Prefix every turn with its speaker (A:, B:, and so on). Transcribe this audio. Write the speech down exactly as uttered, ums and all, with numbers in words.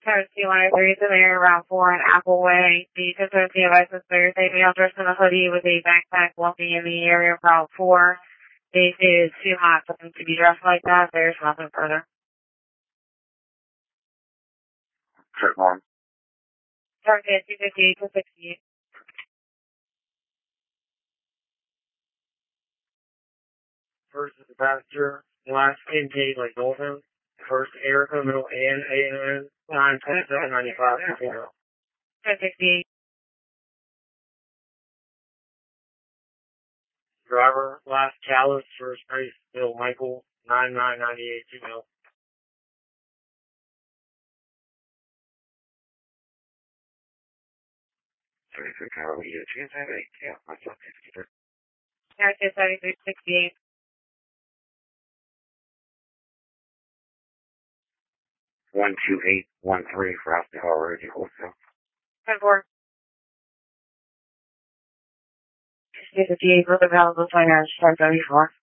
A: Tennessee one oh three, Samir, around four in Apple Way. The Tennessee license player say male dressed in a hoodie with a backpack walking in the area of Route four. They say it's too hot for them to be dressed like that. There's nothing further.
B: Check one.
A: Target two fifty-eight to sixty-eight. First is the passenger. Last intake like Dolphin. First Erica, middle A N A N N. Line twenty-seven ninety-five. ten sixty-eight. Driver, last Chalice, first race, Bill Michael, nine nine ninety-eight, two mil.
B: thirty-six, how are we here? two seventy-eight, yeah, myself, sixty-three.
A: Target seventy-three sixty-eight.
B: one two eight one three for Alcohol Radio Wholesale.
A: ten four. fifty-eight, look available, finance, ten seventy-four.